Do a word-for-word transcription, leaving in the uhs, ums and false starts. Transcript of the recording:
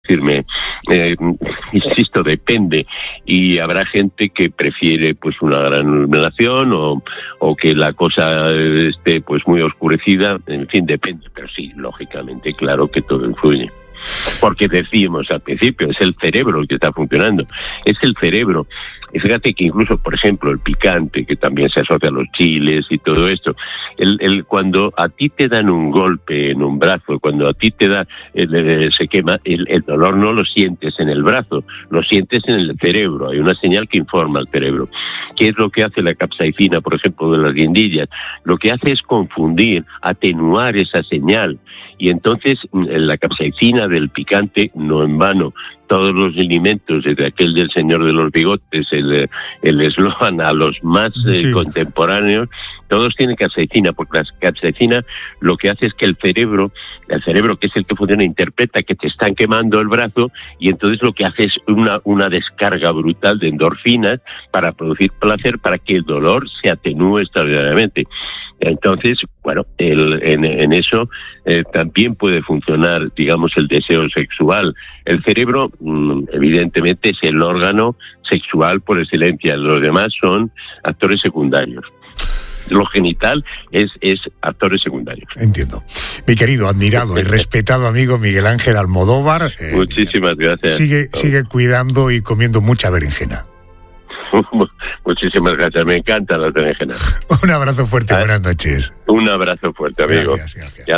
decirme, eh, insisto, depende, y habrá gente que prefiere pues una gran iluminación o, o que la cosa esté pues muy oscurecida, en fin, depende, pero sí, lógicamente, claro que todo influye. Porque decíamos al principio, es el cerebro el que está funcionando, es el cerebro. Y fíjate que incluso, por ejemplo, el picante, que también se asocia a los chiles y todo esto, el, el cuando a ti te dan un golpe en un brazo, cuando a ti te da, el, el, se quema, el, el dolor no lo sientes en el brazo, lo sientes en el cerebro. Hay una señal que informa al cerebro. ¿Qué es lo que hace la capsaicina, por ejemplo, de las guindillas? Lo que hace es confundir, atenuar esa señal. Y entonces la capsaicina del picante, no en vano, todos los alimentos, desde aquel del señor de los bigotes, el el eslogan a los más eh, sí. contemporáneos, todos tienen capsaicina, porque la capsaicina lo que hace es que el cerebro, el cerebro que es el que funciona, interpreta que te están quemando el brazo, y entonces lo que hace es una, una descarga brutal de endorfinas para producir placer, para que el dolor se atenúe extraordinariamente. Entonces, bueno, el, en, en eso eh, también puede funcionar, digamos, el deseo sexual. El cerebro, mmm, evidentemente, es el órgano sexual por excelencia. Los demás son actores secundarios. Lo genital es, es actores secundarios. Entiendo. Mi querido, admirado y respetado amigo Miguel Ángel Almodóvar. Eh, Muchísimas gracias. Sigue, sigue cuidando y comiendo mucha berenjena. Muchísimas gracias, me encantan las berenjenas. Un abrazo fuerte, buenas noches. Un abrazo fuerte, amigo. Gracias, gracias.